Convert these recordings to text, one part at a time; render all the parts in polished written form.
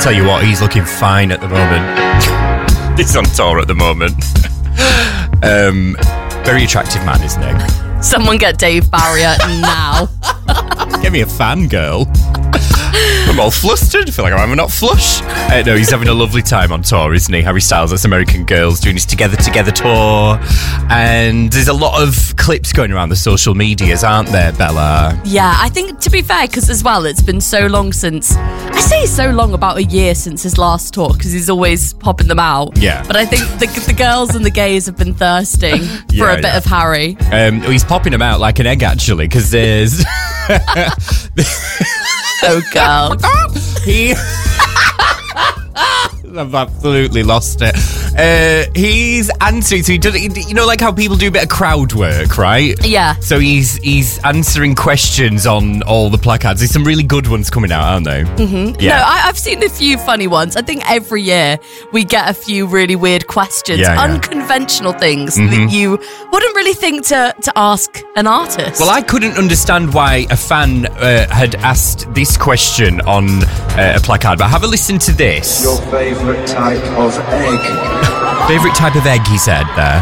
Tell you what, he's looking fine at the moment. He's on tour at the moment. Very attractive man, isn't he? Someone get Dave Barrier now. Get me a fangirl. I'm all flustered. I feel like I'm not flush. No, he's having a lovely time on tour, isn't he? Harry Styles, that's American Girls, doing his Together tour. And there's a lot of clips going around the social medias, aren't there, Bella? Yeah, I think, to be fair, because as well, it's been so long since... I say so long, about a year since his last tour, because he's always popping them out. Yeah. But I think the girls and the gays have been thirsting for a bit of Harry. He's popping them out like an egg, actually, because there's... Oh, girl. I've absolutely lost it. He's answering, so he does, you know, like how people do a bit of crowd work, right? Yeah. So he's answering questions on all the placards. There's some really good ones coming out, aren't they? Mm-hmm. Yeah. No, I've seen a few funny ones. I think every year we get a few really weird questions, unconventional things that you wouldn't really think to ask an artist. Well, I couldn't understand why a fan had asked this question on a placard, but have a listen to this. Your favourite type of egg? Favourite type of egg, he said there.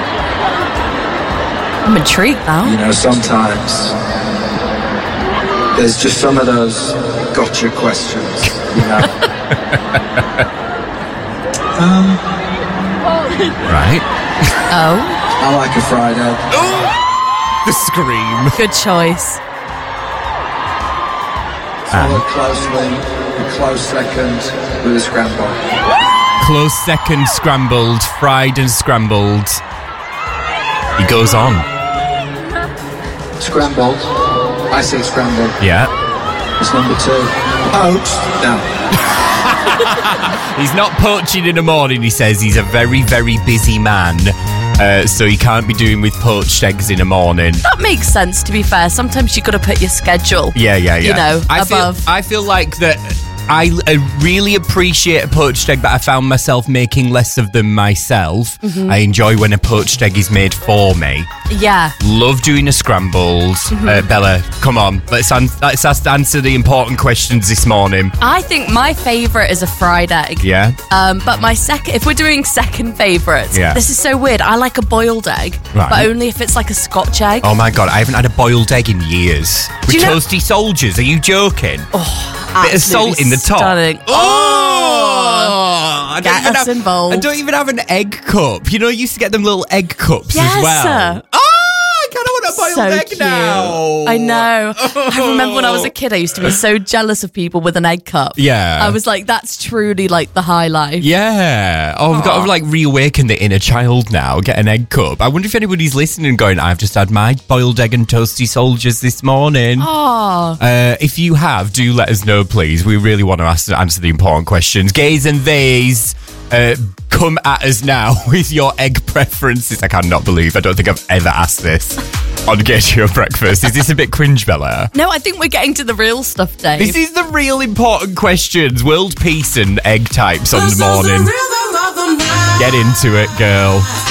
I'm intrigued now. You know, sometimes there's just some of those gotcha questions, you know. Right. Oh. I like a fried egg. The scream. Good choice. Followed closely, a close second with a scramble. Close second, scrambled, fried and scrambled. He goes on. Scrambled. I say scrambled. Yeah. It's number 2. Poached. No. He's not poaching in the morning, he says. He's a very, very busy man. So he can't be doing with poached eggs in the morning. That makes sense, to be fair. Sometimes you've got to put your schedule, Yeah. you know, above. I feel like that I really appreciate a poached egg, but I found myself making less of them myself. Mm-hmm. I enjoy when a poached egg is made for me. Yeah. Love doing a scrambled. Bella, come on. Let's answer the important questions this morning. I think my favourite is a fried egg. Yeah? But my second, if we're doing second favourites, Yeah. this is so weird. I like a boiled egg, Right. but only if it's like a Scotch egg. Oh my God, I haven't had a boiled egg in years. With you know- toasty soldiers, are you joking? Bit of salt in the top. Stunning. Oh! Get us involved. I don't even have an egg cup. You know, I used to get them little egg cups as well. Sir. Oh! I kind of want a boiled egg cute. now. I know. I remember when I was a kid, I used to be so jealous of people with an egg cup. Yeah. I was like, that's truly like the high life. Yeah. Oh, we've got to like reawaken the inner child now. Get an egg cup. I wonder if anybody's listening going, I've just had my boiled egg and toasty soldiers this morning. Oh. If you have, do let us know, please. We really want to answer the important questions. Gays and theys, come at us now with your egg preferences. I cannot believe I don't think I've ever asked this on Get Your Breakfast. Is this a bit cringe, Bella? No, I think we're getting to the real stuff, Dave. This is the real important questions. World peace and egg types on the morning. Get into it, girl.